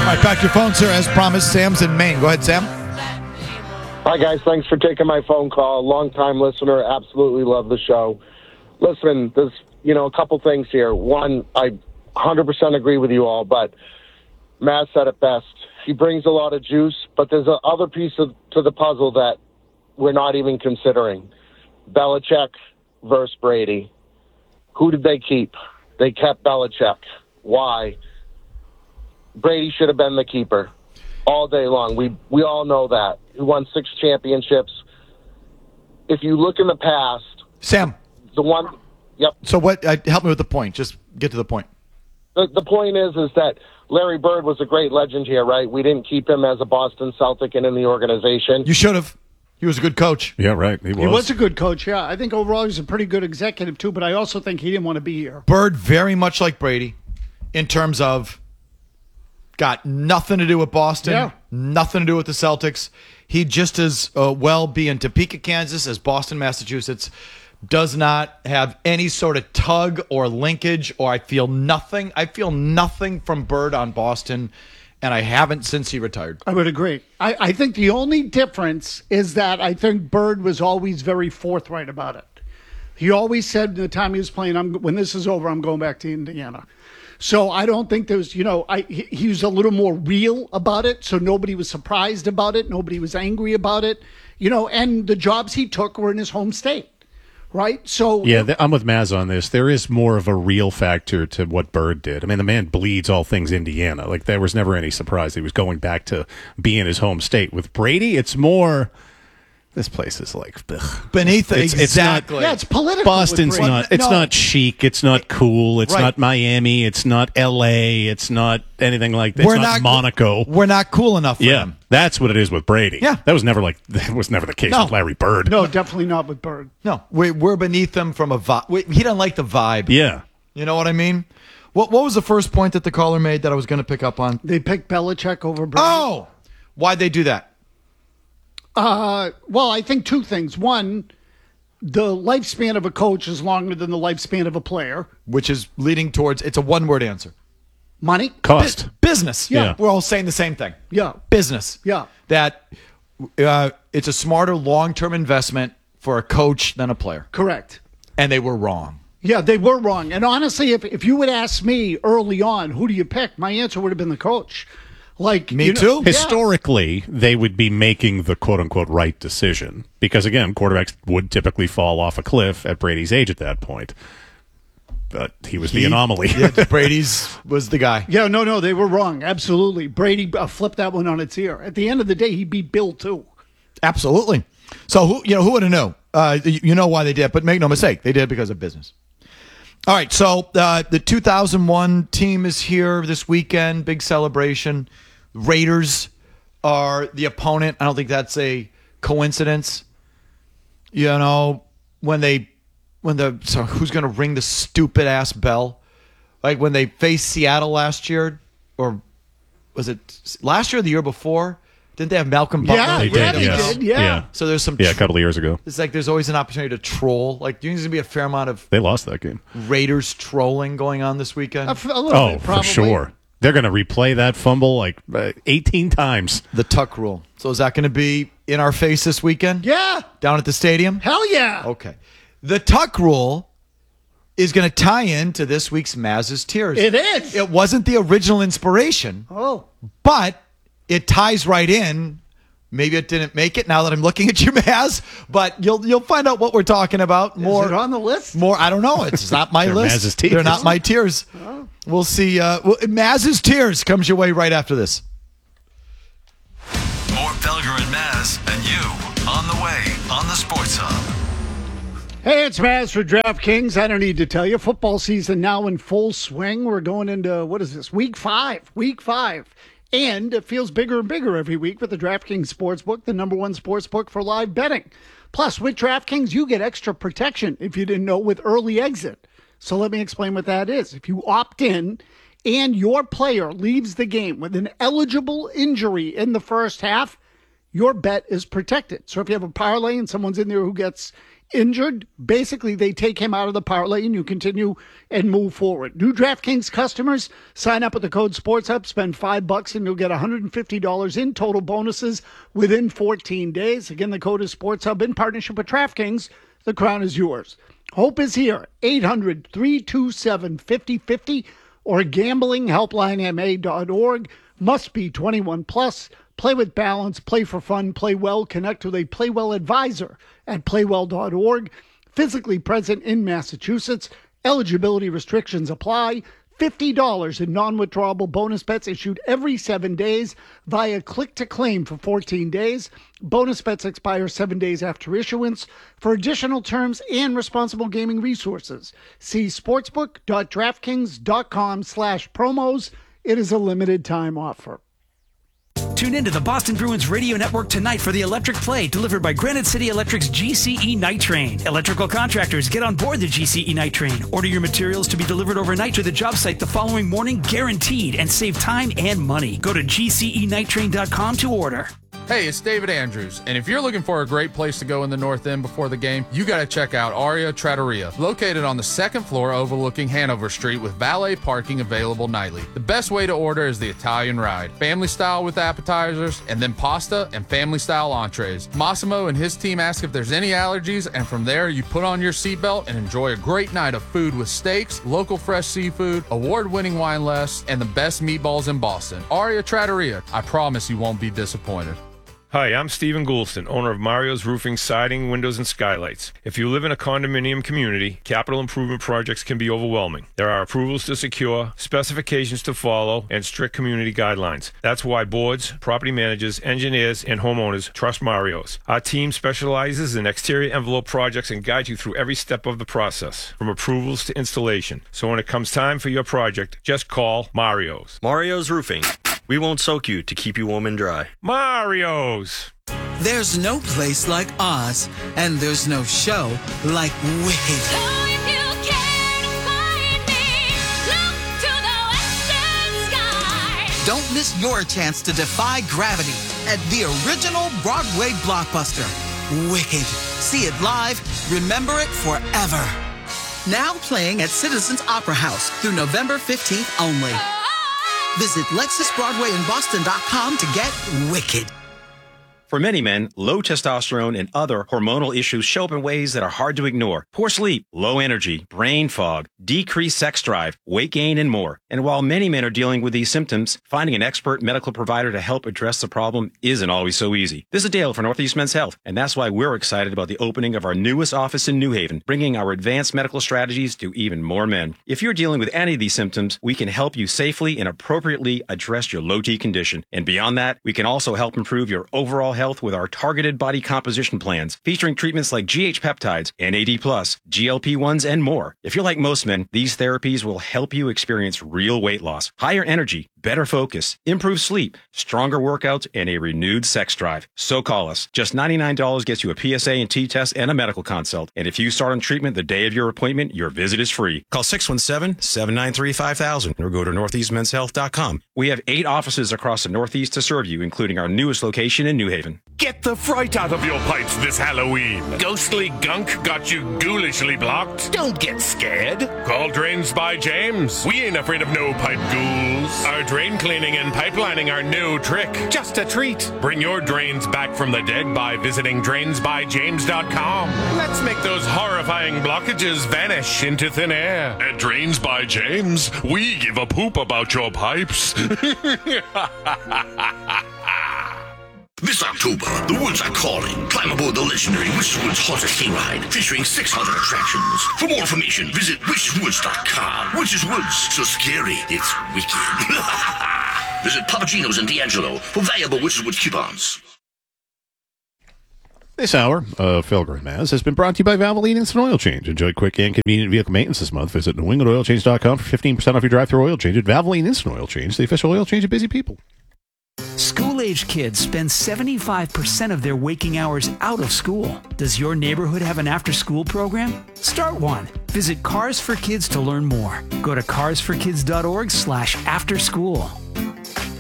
right, back to your phone, sir. As promised, Sam's in Maine. Go ahead, Sam. Hi, guys. Thanks for taking my phone call. Long-time listener. Absolutely love the show. Listen, there's, a couple things here. One, I 100% agree with you all, but Matt said it best. He brings a lot of juice, but there's a other piece to the puzzle that we're not even considering. Belichick versus Brady. Who did they keep? They kept Belichick. Why? Brady should have been the keeper all day long. We all know that. He won 6 championships. If you look in the past, Sam. the one, yep. So what? Help me with the point. Just get to the point. The point is that Larry Bird was a great legend here, right? We didn't keep him as a Boston Celtic and in the organization. You should have. He was a good coach. Yeah, right. He was a good coach, yeah. I think overall he was a pretty good executive, too, but I also think he didn't want to be here. Bird, very much like Brady, in terms of got nothing to do with Boston, nothing to do with the Celtics. He just as well be in Topeka, Kansas as Boston, Massachusetts. Does not have any sort of tug or linkage, or I feel nothing. I feel nothing from Bird on Boston, and I haven't since he retired. I would agree. I think the only difference is that I think Bird was always very forthright about it. He always said the time he was playing, when this is over, I'm going back to Indiana. So I don't think there was, he was a little more real about it, so nobody was surprised about it. Nobody was angry about it, and the jobs he took were in his home state. Right? So yeah, I'm with Maz on this. There is more of a real factor to what Bird did. I mean, the man bleeds all things Indiana. Like, there was never any surprise he was going back to be in his home state. With Brady, it's more, this place is like, ugh. Beneath it. Exactly. Yeah, it's political. Boston's not, it's not chic. It's not cool. It's not Miami. It's not L.A. It's not anything like that. It's not Monaco. We're not cool enough for him. That's what it is with Brady. Yeah. That was never the case with Larry Bird. No, definitely not with Bird. No, we're beneath him from a vibe. He doesn't like the vibe. Yeah. You know what I mean? What was the first point that the caller made that I was going to pick up on? They picked Belichick over Brady. Oh! Why'd they do that? Well, I think 2 things. One, the lifespan of a coach is longer than the lifespan of a player. Which is leading towards, it's a one-word answer. Money? Cost. Business. Yeah. We're all saying the same thing. Yeah. Business. Yeah. That it's a smarter long-term investment for a coach than a player. Correct. And they were wrong. Yeah, they were wrong. And honestly, if you would ask me early on, who do you pick? My answer would have been the coach. Like me too. Historically, they would be making the quote-unquote right decision because, again, quarterbacks would typically fall off a cliff at Brady's age at that point. But he was the anomaly. Brady's was the guy. Yeah, no, they were wrong. Absolutely. Brady flipped that one on its ear. At the end of the day, he beat Bill, too. Absolutely. So, who would have known? You know why they did, but make no mistake, they did because of business. All right, so the 2001 team is here this weekend, big celebration. Raiders are the opponent. I don't think that's a coincidence. So who's going to ring the stupid ass bell? Like when they faced Seattle last year, or was it last year or the year before? Didn't they have Malcolm Butler? They did. Yeah. So there's some. Yeah, a couple of years ago. It's like there's always an opportunity to troll. Like, do you think there's going to be a fair amount of They lost that game. Raiders trolling going on this weekend? A little bit, probably. For sure. They're going to replay that fumble like 18 times. The tuck rule. So is that going to be in our face this weekend? Yeah. Down at the stadium? Hell yeah. Okay. The tuck rule is going to tie into this week's Maz's Tears. It is. It wasn't the original inspiration. Oh. But it ties right in. Maybe it didn't make it now that I'm looking at you, Maz, but you'll find out what we're talking about. More, is it on the list? More, I don't know. It's not my list. Maz's tears. They're not my tears. Oh. We'll see. Maz's Tears comes your way right after this. More Felger and Maz and you on the way on the Sports Hub. Hey, it's Maz for DraftKings. I don't need to tell you. Football season now in full swing. We're going into, what is this, week 5. Week 5. And it feels bigger and bigger every week with the DraftKings Sportsbook, the #1 sportsbook for live betting. Plus, with DraftKings, you get extra protection, if you didn't know, with early exit. So let me explain what that is. If you opt in and your player leaves the game with an eligible injury in the first half, your bet is protected. So if you have a parlay and someone's in there who gets injured, basically they take him out of the parlay and you continue and move forward. New DraftKings customers, sign up with the code SportsHub, spend $5 and you'll get $150 in total bonuses within 14 days. Again, the code is SportsHub in partnership with DraftKings. The crown is yours. Hope is here. 800-327-5050 or gamblinghelplinema.org. Must be 21 plus. Play with balance, play for fun, play well. Connect with a Play Well advisor at playwell.org. Physically present in Massachusetts. Eligibility restrictions apply. $50 in non-withdrawable bonus bets issued every 7 days via click-to-claim for 14 days. Bonus bets expire 7 days after issuance. For additional terms and responsible gaming resources, see sportsbook.draftkings.com/promos. It is a limited time offer. Tune in to the Boston Bruins Radio Network tonight for the Electric Play, delivered by Granite City Electric's GCE Night Train. Electrical contractors, get on board the GCE Night Train. Order your materials to be delivered overnight to the job site the following morning, guaranteed, and save time and money. Go to GCEnighttrain.com to order. Hey, it's David Andrews, and if you're looking for a great place to go in the North End before the game, you got to check out Aria Trattoria, located on the second floor overlooking Hanover Street with valet parking available nightly. The best way to order is the Italian ride, family style with appetizers, and then pasta and family style entrees. Massimo and his team ask if there's any allergies, and from there you put on your seatbelt and enjoy a great night of food with steaks, local fresh seafood, award-winning wine lists, and the best meatballs in Boston. Aria Trattoria, I promise you won't be disappointed. Hi, I'm Stephen Goulston, owner of Mario's Roofing, Siding, Windows, and Skylights. If you live in a condominium community, capital improvement projects can be overwhelming. There are approvals to secure, specifications to follow, and strict community guidelines. That's why boards, property managers, engineers, and homeowners trust Mario's. Our team specializes in exterior envelope projects and guides you through every step of the process, from approvals to installation. So when it comes time for your project, just call Mario's. Mario's Roofing. We won't soak you to keep you warm and dry. Mario's! There's no place like Oz, and there's no show like Wicked. So if you can't find me, look to the western sky. Don't miss your chance to defy gravity at the original Broadway blockbuster, Wicked. See it live, remember it forever. Now playing at Citizens Opera House through November 15th only. Visit LexusBroadwayInBoston.com to get Wicked. For many men, low testosterone and other hormonal issues show up in ways that are hard to ignore. Poor sleep, low energy, brain fog, decreased sex drive, weight gain, and more. And while many men are dealing with these symptoms, finding an expert medical provider to help address the problem isn't always so easy. This is Dale for Northeast Men's Health, and that's why we're excited about the opening of our newest office in New Haven, bringing our advanced medical strategies to even more men. If you're dealing with any of these symptoms, we can help you safely and appropriately address your low T condition. And beyond that, we can also help improve your overall health with our targeted body composition plans, featuring treatments like GH peptides, NAD+, GLP-1s, and more. If you're like most men, these therapies will help you experience real weight loss, higher energy, better focus, improved sleep, stronger workouts, and a renewed sex drive. So call us. Just $99 gets you a PSA and T-test and a medical consult. And if you start on treatment the day of your appointment, your visit is free. Call 617-793-5000 or go to northeastmenshealth.com. We have 8 offices across the Northeast to serve you, including our newest location in New Haven. Get the fright out of your pipes this Halloween. Ghostly gunk got you ghoulishly blocked? Don't get scared. Call Drains by James. We ain't afraid of no pipe ghouls. Our drain cleaning and pipelining are no trick, just a treat. Bring your drains back from the dead by visiting drainsbyjames.com. Let's make those horrifying blockages vanish into thin air. At Drains by James, we give a poop about your pipes. This October, the woods are calling. Climb aboard the legendary Wish's Woods Haunted Hayride, featuring 6 haunted attractions. For more information, visit wishwoods.com. Wish's Woods, so scary, it's wicked. Visit Papagino's and D'Angelo for valuable Wish's Woods coupons. This hour of Felger and Maz has been brought to you by Valvoline Instant Oil Change. Enjoy quick and convenient vehicle maintenance this month. Visit NewEnglandOilChange.com for 15% off your drive-thru oil change at Valvoline Instant Oil Change, the official oil change of busy people. School-age kids spend 75% of their waking hours out of school. Does your neighborhood have an after-school program? Start one. Visit Cars for Kids to learn more. Go to carsforkids.org/afterschool.